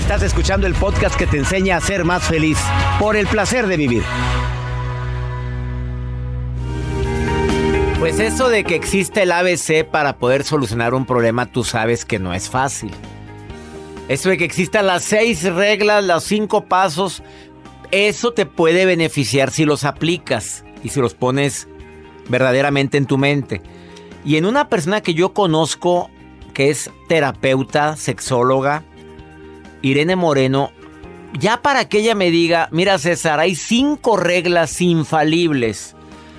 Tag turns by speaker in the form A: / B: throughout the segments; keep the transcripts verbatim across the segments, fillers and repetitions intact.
A: Estás escuchando el podcast que te enseña a ser más feliz por el placer de vivir. Pues eso de que existe el A B C para poder solucionar un problema, tú sabes que no es fácil. Eso de que existan las seis reglas, los cinco pasos, eso te puede beneficiar si los aplicas y si los pones verdaderamente en tu mente. Y en una persona que yo conozco, que es terapeuta, sexóloga, Irene Moreno, ya para que ella me diga, mira César, hay cinco reglas infalibles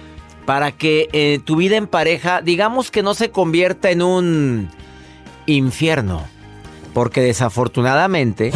A: para que eh, tu vida en pareja, digamos que no se convierta en un infierno. Porque desafortunadamente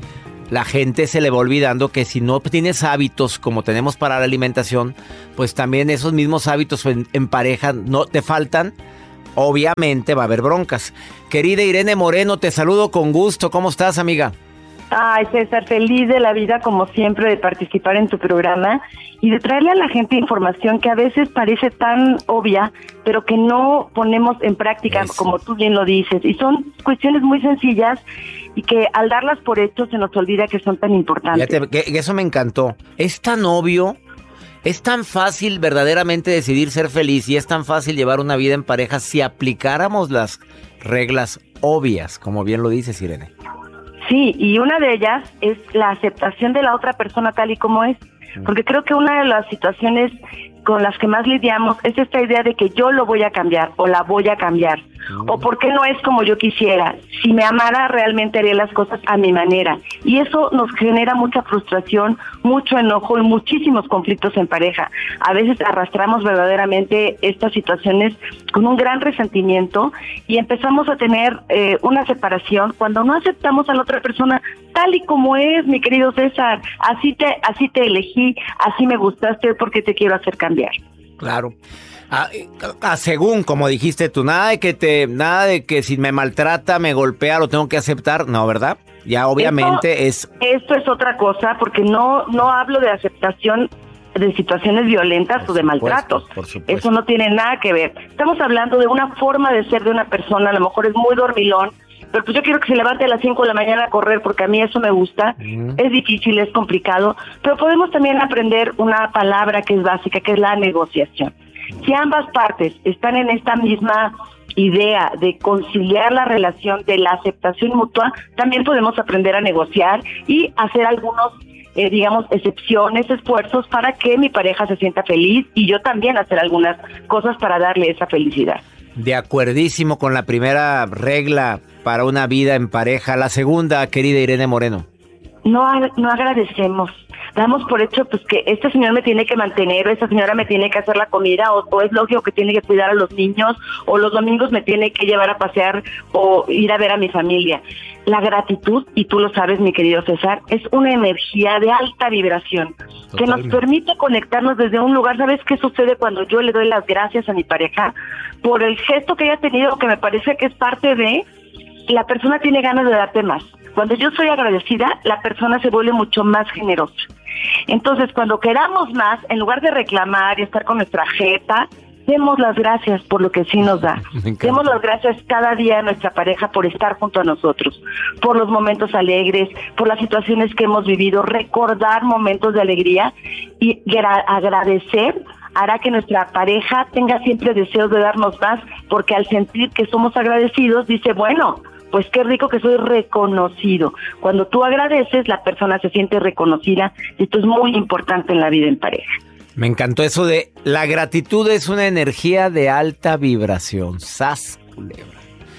A: la gente se le va olvidando que si no tienes hábitos como tenemos para la alimentación, pues también esos mismos hábitos en, en pareja no te faltan. Obviamente va a haber broncas. Querida Irene Moreno, te saludo con gusto. ¿Cómo estás, amiga?
B: Ay, César, feliz de la vida como siempre de participar en tu programa y de traerle a la gente información que a veces parece tan obvia, pero que no ponemos en práctica, eso, como tú bien lo dices. Y son cuestiones muy sencillas y que al darlas por hecho se nos olvida que son tan importantes.
A: Fíjate, que eso me encantó. Es tan obvio. Es tan fácil verdaderamente decidir ser feliz y es tan fácil llevar una vida en pareja si aplicáramos las reglas obvias, como bien lo dices, Irene.
B: Sí, y una de ellas es la aceptación de la otra persona tal y como es. Porque creo que una de las situaciones con las que más lidiamos es esta idea de que yo lo voy a cambiar o la voy a cambiar. Mm. O por qué no es como yo quisiera. Si me amara, realmente haría las cosas a mi manera. Y eso nos genera mucha frustración, mucho enojo y muchísimos conflictos en pareja. A veces arrastramos verdaderamente estas situaciones con un gran resentimiento y empezamos a tener eh, una separación cuando no aceptamos a la otra persona tal y como es, mi querido César. Así te, así te elegí, así me gustaste porque te quiero hacer cambiar.
A: Claro. Ah, ah, según como dijiste tú, nada de que te, nada de que si me maltrata, me golpea, lo tengo que aceptar, no, ¿verdad? Ya obviamente
B: esto,
A: es.
B: Esto es otra cosa, porque no, no hablo de aceptación de situaciones violentas por o de supuesto, maltratos. Por supuesto. Eso no tiene nada que ver. Estamos hablando de una forma de ser de una persona, a lo mejor es muy dormilón, pero pues yo quiero que se levante a las cinco de la mañana a correr porque a mí eso me gusta. Mm. Es difícil, es complicado, pero podemos también aprender una palabra que es básica, que es la negociación. Si ambas partes están en esta misma idea de conciliar la relación, de la aceptación mutua, también podemos aprender a negociar y hacer algunos, eh, digamos, excepciones, esfuerzos para que mi pareja se sienta feliz y yo también hacer algunas cosas para darle esa felicidad.
A: De acuerdísimo con la primera regla para una vida en pareja. La segunda, querida Irene Moreno.
B: No, no agradecemos. Damos por hecho pues que este señor me tiene que mantener, o esta señora me tiene que hacer la comida, o, o es lógico que tiene que cuidar a los niños, o los domingos me tiene que llevar a pasear o ir a ver a mi familia. La gratitud, y tú lo sabes, mi querido César, es una energía de alta vibración. Totalmente. Que nos permite conectarnos desde un lugar. ¿Sabes qué sucede cuando yo le doy las gracias a mi pareja por el gesto que haya tenido, que me parece que es parte de, la persona tiene ganas de darte más? Cuando yo soy agradecida, la persona se vuelve mucho más generosa. Entonces, cuando queramos más, en lugar de reclamar y estar con nuestra jeta, demos las gracias por lo que sí nos da. Demos las gracias cada día a nuestra pareja por estar junto a nosotros, por los momentos alegres, por las situaciones que hemos vivido, recordar momentos de alegría y gra- agradecer hará que nuestra pareja tenga siempre deseos de darnos más, porque al sentir que somos agradecidos, dice, bueno, pues qué rico que soy reconocido. Cuando tú agradeces, la persona se siente reconocida, y esto es muy importante en la vida en pareja.
A: Me encantó eso de la gratitud es una energía de alta vibración. ¡Sas, culebra!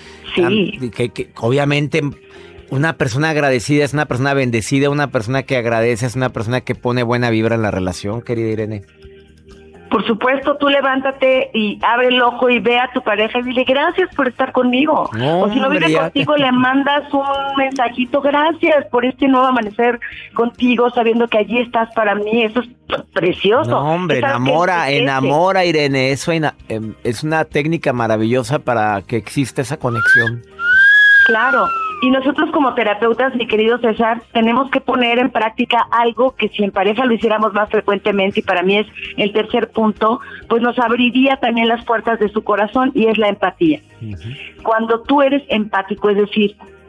B: Sí.
A: Que, que, obviamente una persona agradecida es una persona bendecida, una persona que agradece es una persona que pone buena vibra en la relación, querida Irene.
B: Por supuesto, tú levántate y abre el ojo y ve a tu pareja y dile gracias por estar conmigo. No, o si no vive contigo, te... le mandas un mensajito, gracias por este nuevo amanecer contigo, sabiendo que allí estás para mí. Eso es precioso.
A: No, hombre, enamora, enamora, Irene. Eso es una técnica maravillosa para que exista esa conexión.
B: Claro. Y nosotros como terapeutas, mi querido César, tenemos que poner en práctica algo que si en pareja lo hiciéramos más frecuentemente, y para mí es el tercer punto, pues nos abriría también las puertas de su corazón, y es la empatía. Uh-huh. Cuando tú eres empático, es decir,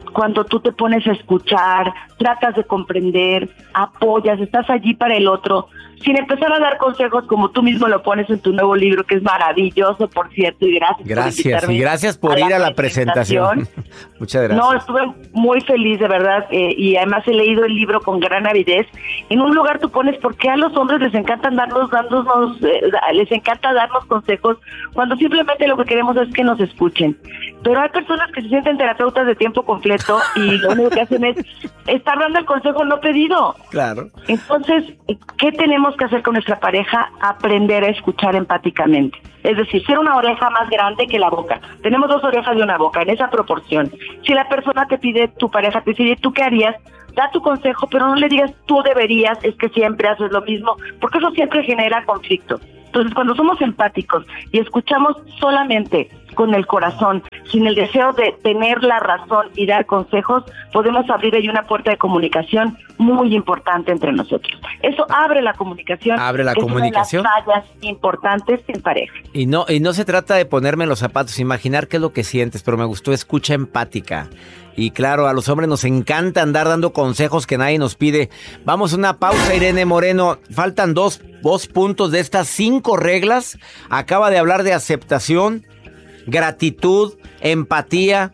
B: cuando tú te pones a escuchar, tratas de comprender, apoyas, estás allí para el otro, sin empezar a dar consejos como tú mismo lo pones en tu nuevo libro, que es maravilloso, por cierto, y gracias.
A: Gracias, por y gracias por a ir la a la presentación. presentación. Muchas gracias.
B: No, estuve muy feliz, de verdad, eh, y además he leído el libro con gran avidez. En un lugar tú pones por qué a los hombres les encanta darnos, darnos, eh, les encanta darnos consejos, cuando simplemente lo que queremos es que nos escuchen. Pero hay personas que se sienten terapeutas de tiempo completo y lo único que hacen es estar dando el consejo no pedido.
A: Claro.
B: Entonces, ¿qué tenemos que hacer con nuestra pareja? Aprender a escuchar empáticamente. Es decir, ser una oreja más grande que la boca. Tenemos dos orejas y una boca, en esa proporción. Si la persona te pide, tu pareja te pide, ¿tú qué harías? Da tu consejo, pero no le digas tú deberías, es que siempre haces lo mismo, porque eso siempre genera conflicto. Entonces, cuando somos empáticos y escuchamos solamente con el corazón, sin el deseo de tener la razón y dar consejos, podemos abrir ahí una puerta de comunicación muy importante entre nosotros. Eso abre la comunicación.
A: Abre la comunicación.
B: Es una de las fallas importantes en pareja.
A: Y no, y no se trata de ponerme en los zapatos, imaginar qué es lo que sientes, pero me gustó escucha empática. Y claro, a los hombres nos encanta andar dando consejos que nadie nos pide. Vamos a una pausa, Irene Moreno. Faltan dos, dos puntos de estas cinco reglas. Acaba de hablar de aceptación, gratitud, empatía.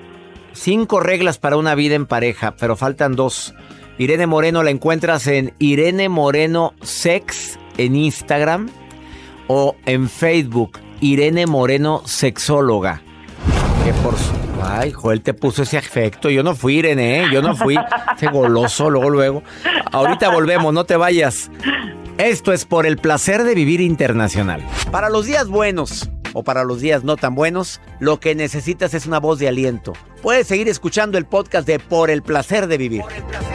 A: Cinco reglas para una vida en pareja, pero faltan dos. Irene Moreno la encuentras en Irene Moreno Sex en Instagram o en Facebook, Irene Moreno Sexóloga. Que por su... Ay, Joel te puso ese afecto. Yo no fui, Irene, ¿eh? Yo no fui. Ese goloso, luego, luego. Ahorita volvemos, no te vayas. Esto es Por el Placer de Vivir Internacional. Para los días buenos o para los días no tan buenos, lo que necesitas es una voz de aliento. Puedes seguir escuchando el podcast de Por el Placer de Vivir. Por el placer.